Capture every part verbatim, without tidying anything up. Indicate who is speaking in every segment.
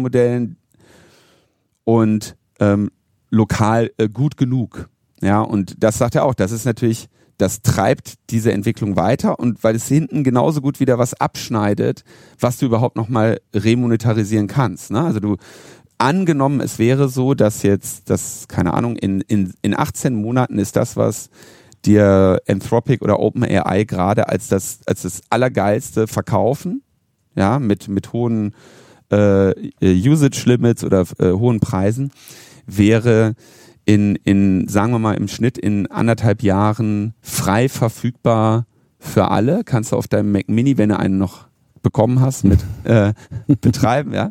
Speaker 1: Geschäftsmodellen und ähm, lokal äh, gut genug. Ja, und das sagt er auch, das ist natürlich, das treibt diese Entwicklung weiter und weil es hinten genauso gut wieder was abschneidet, was du überhaupt nochmal remonetarisieren kannst. Ne? Also du, angenommen, es wäre so, dass jetzt, das, keine Ahnung, in, in, in achtzehn Monaten ist das, was dir Anthropic oder OpenAI gerade als das, als das Allergeilste verkaufen, ja, mit, mit hohen äh, Usage-Limits oder äh, hohen Preisen, wäre in, in, sagen wir mal, im Schnitt in anderthalb Jahren frei verfügbar für alle. Kannst du auf deinem Mac Mini, wenn du einen noch bekommen hast, mit äh, betreiben, ja.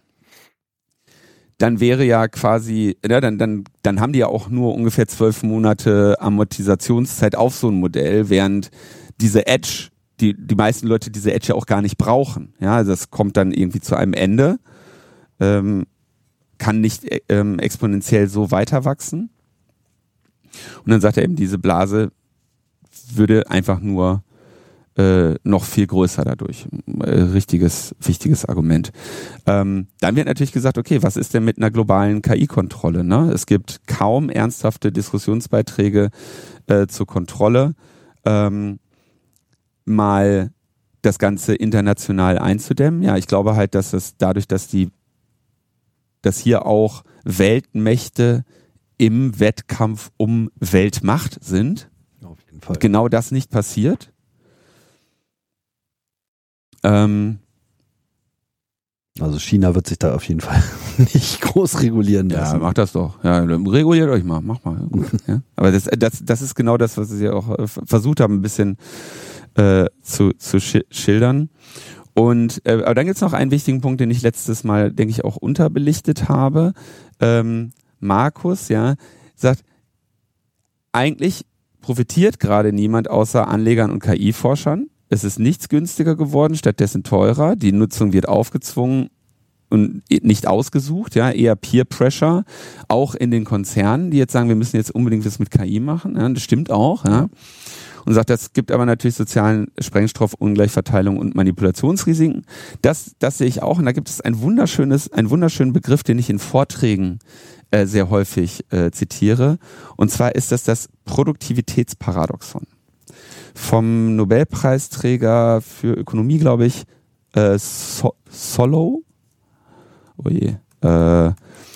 Speaker 1: Dann wäre ja quasi, ja, dann, dann, dann haben die ja auch nur ungefähr zwölf Monate Amortisationszeit auf so ein Modell, während diese Edge, die, die meisten Leute diese Edge ja auch gar nicht brauchen. Ja, also das kommt dann irgendwie zu einem Ende. Ähm, kann nicht ähm, exponentiell so weiter wachsen. Und dann sagt er eben, diese Blase würde einfach nur äh, noch viel größer dadurch. Äh, richtiges, wichtiges Argument. Ähm, dann wird natürlich gesagt, okay, was ist denn mit einer globalen K I-Kontrolle? Ne? Es gibt kaum ernsthafte Diskussionsbeiträge äh, zur Kontrolle. Ähm, mal das Ganze international einzudämmen. Ja, ich glaube halt, dass es dadurch, dass die dass hier auch Weltmächte im Wettkampf um Weltmacht sind.
Speaker 2: Auf jeden Fall.
Speaker 1: Genau das nicht passiert. Ähm,
Speaker 2: also China wird sich da auf jeden Fall nicht groß regulieren lassen.
Speaker 1: Ja, macht das doch. Ja, reguliert euch mal, mach mal. Gut, ja. Aber das, das, das ist genau das, was sie auch versucht haben, ein bisschen äh, zu, zu schildern. Und äh, aber dann gibt es noch einen wichtigen Punkt, den ich letztes Mal, denke ich, auch unterbelichtet habe. Ähm, Markus, ja, sagt, eigentlich profitiert gerade niemand außer Anlegern und K I-Forschern. Es ist nichts günstiger geworden, stattdessen teurer. Die Nutzung wird aufgezwungen und nicht ausgesucht, ja, eher Peer Pressure, auch in den Konzernen, die jetzt sagen, wir müssen jetzt unbedingt was mit K I machen. Ja, das stimmt auch, ja. Und sagt, das gibt aber natürlich sozialen Sprengstoff, Ungleichverteilung und Manipulationsrisiken. Das, das sehe ich auch. Und da gibt es ein wunderschönes, einen wunderschönen Begriff, den ich in Vorträgen äh, sehr häufig äh, zitiere. Und zwar ist das das Produktivitätsparadoxon. Vom Nobelpreisträger für Ökonomie, glaube ich, äh, so- Solow. Oh je. Äh,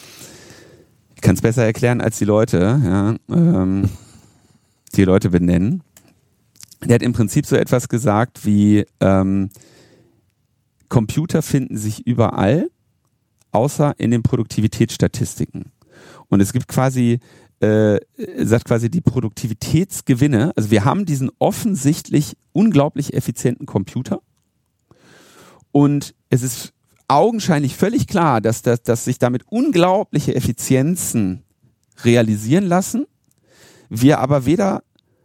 Speaker 1: ich kann es besser erklären als die Leute, ja, ähm, die Leute benennen. Der hat im Prinzip so etwas gesagt wie ähm, Computer finden sich überall, außer in den Produktivitätsstatistiken. Und es gibt quasi, äh, sagt quasi die Produktivitätsgewinne, also wir haben diesen offensichtlich unglaublich effizienten Computer und es ist augenscheinlich völlig klar, dass, dass, dass sich damit unglaubliche Effizienzen realisieren lassen, wir aber weder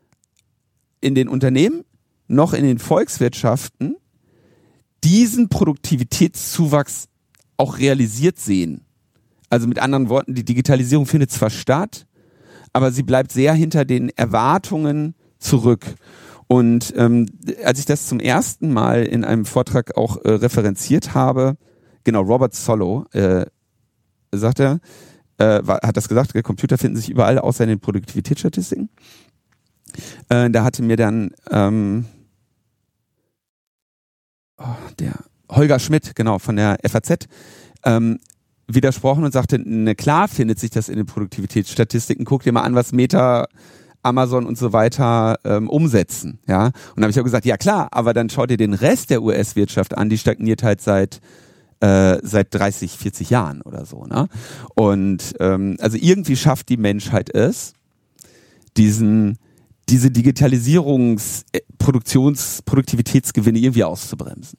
Speaker 1: in den Unternehmen noch in den Volkswirtschaften diesen Produktivitätszuwachs auch realisiert sehen. Also mit anderen Worten, die Digitalisierung findet zwar statt, aber sie bleibt sehr hinter den Erwartungen zurück. Und ähm, als ich das zum ersten Mal in einem Vortrag auch äh, referenziert habe, genau, Robert Solow, äh, sagt er, äh, war, hat das gesagt, Computer finden sich überall außer in den Produktivitätsstatistiken. Äh, da hatte mir dann ähm, oh, der Holger Schmidt, genau, von der F A Z, ähm, widersprochen und sagte, ne, klar findet sich das in den Produktivitätsstatistiken, guck dir mal an, was Meta, Amazon und so weiter ähm, umsetzen. Ja? Und dann habe ich auch gesagt, ja klar, aber dann schau dir den Rest der U S-Wirtschaft an, die stagniert halt seit äh, seit dreißig, vierzig Jahren oder so. Ne? Und ähm, also irgendwie schafft die Menschheit es, diesen diese Digitalisierungs-, Produktions-, Produktivitätsgewinne irgendwie auszubremsen.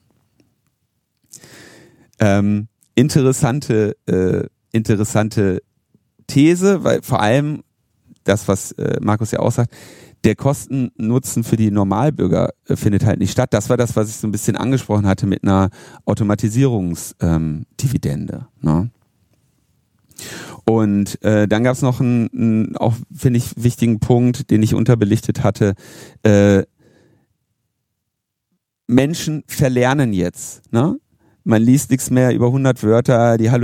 Speaker 1: Ähm, interessante, äh, interessante These, weil vor allem das, was äh, Markus ja auch sagt, der Kosten-Nutzen für die Normalbürger äh, findet halt nicht statt. Das war das, was ich so ein bisschen angesprochen hatte mit einer Automatisierungsdividende. Ähm, ne? Und äh, dann gab es noch einen, einen auch, finde ich, wichtigen Punkt, den ich unterbelichtet hatte. Äh, Menschen verlernen jetzt. Ne? Man liest nichts mehr über hundert Wörter, die